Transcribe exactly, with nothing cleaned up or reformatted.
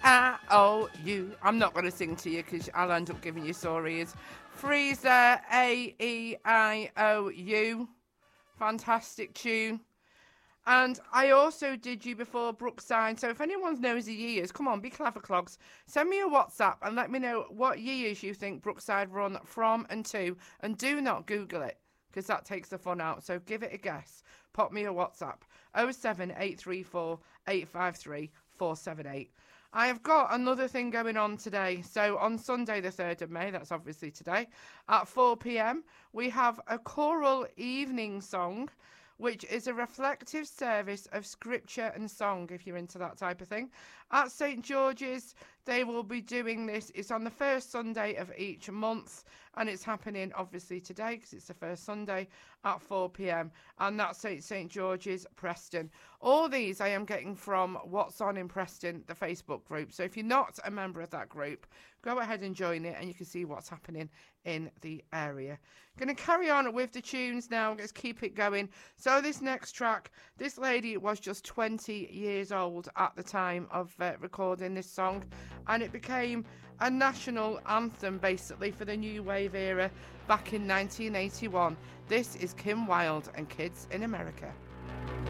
I O U. I'm not going to sing to you because I'll end up giving you sore ears. Freezer, A E I O U. Fantastic tune. And I also did you before Brookside. So if anyone knows the years, come on, be clever clogs. Send me a WhatsApp and let me know what years you think Brookside run from and to. And do not Google it, because that takes the fun out. So give it a guess. Pop me a WhatsApp. oh seven eight three four eight five three four seven eight. I have got another thing going on today. So on Sunday the third of May, that's obviously today, at four p m, we have a choral evening song, which is a reflective service of scripture and song, if you're into that type of thing. At Saint George's, they will be doing this. It's on the first Sunday of each month, and it's happening, obviously, today, because it's the first Sunday at four p m, and that's at Saint George's, Preston. All these I am getting from What's On in Preston, the Facebook group. So if you're not a member of that group, go ahead and join it, and you can see what's happening in the area. Going to carry on with the tunes now. Let's keep it going. So this next track, this lady was just twenty years old at the time of uh, recording this song, and it became a national anthem basically for the new wave era back in nineteen eighty-one. This is Kim Wilde and Kids in America.